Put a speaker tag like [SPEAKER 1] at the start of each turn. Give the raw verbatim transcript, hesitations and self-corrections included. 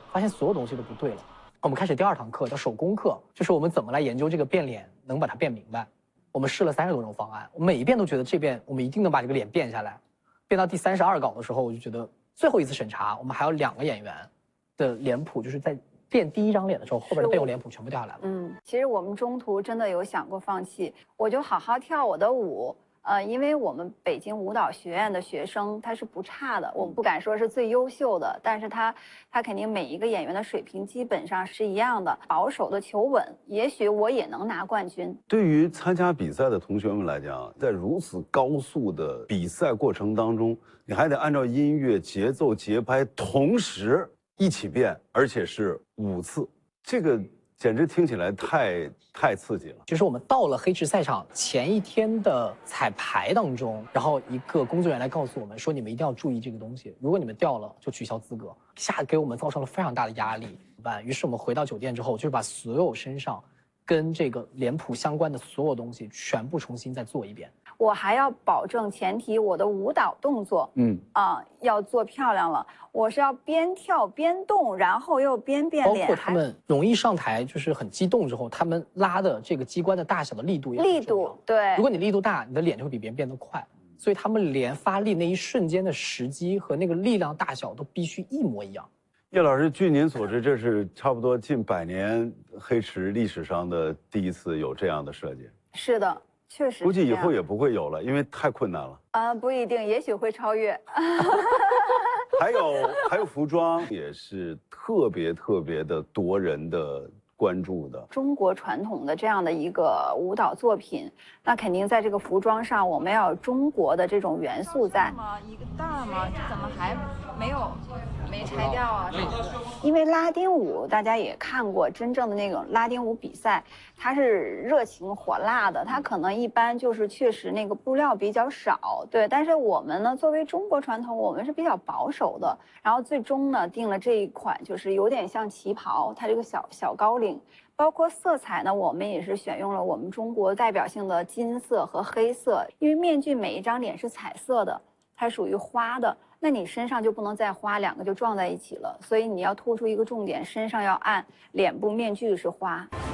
[SPEAKER 1] 发现所有东西都不对了。我们开始第二堂课叫手工课，就是我们怎么来研究这个变脸，能把它变明白。我们试了三十多种方案，我每一遍都觉得这遍我们一定能把这个脸变下来。变到第三十二稿的时候，我就觉得最后一次审查，我们还有两个演员的脸谱，就是在变第一张脸的时候，后边的备用脸谱全部掉下来了。
[SPEAKER 2] 嗯，其实我们中途真的有想过放弃，我就好好跳我的舞。呃，因为我们北京舞蹈学院的学生他是不差的，我不敢说是最优秀的，但是他他肯定每一个演员的水平基本上是一样的，保守的求稳，也许我也能拿冠军。
[SPEAKER 3] 对于参加比赛的同学们来讲，在如此高速的比赛过程当中，你还得按照音乐节奏节拍同时一起变，而且是五次，这个简直听起来太太刺激了。
[SPEAKER 1] 就是我们到了黑池赛场前一天的彩排当中，然后一个工作人员来告诉我们说，你们一定要注意这个东西，如果你们掉了就取消资格，一下给我们造成了非常大的压力。怎么办？于是我们回到酒店之后，就是把所有身上跟这个脸谱相关的所有东西全部重新再做一遍。
[SPEAKER 2] 我还要保证前提，我的舞蹈动作，嗯啊，要做漂亮了。我是要边跳边动，然后又边变脸。
[SPEAKER 1] 包括他们容易上台，就是很激动之后，他们拉的这个机关的大小的力度也
[SPEAKER 2] 力度对。
[SPEAKER 1] 如果你力度大，你的脸就会比别人变得快。所以他们连发力那一瞬间的时机和那个力量大小都必须一模一样。
[SPEAKER 3] 叶老师，据您所知，这是差不多近百年黑池历史上的第一次有这样的设计。
[SPEAKER 2] 是的。确实，
[SPEAKER 3] 估计以后也不会有了，因为太困难了。
[SPEAKER 2] 啊、呃，不一定，也许会超越。
[SPEAKER 3] 还有还有服装也是特别特别的夺人的关注的。
[SPEAKER 2] 中国传统的这样的一个舞蹈作品，那肯定在这个服装上，我们要有中国的这种元素在。
[SPEAKER 4] 一个袋儿吗？这怎么还没有没拆掉啊？
[SPEAKER 2] 因为拉丁舞大家也看过，真正的那种拉丁舞比赛，它是热情火辣的，它可能一般就是确实那个布料比较少，对。但是我们呢，作为中国传统，我们是比较保守的，然后最终呢定了这一款，就是有点像旗袍，它这个小小高领。包括色彩呢，我们也是选用了我们中国代表性的金色和黑色，因为面具每一张脸是彩色的，它属于花的，那你身上就不能再花，两个就撞在一起了，所以你要突出一个重点，身上要暗，脸部面具是花。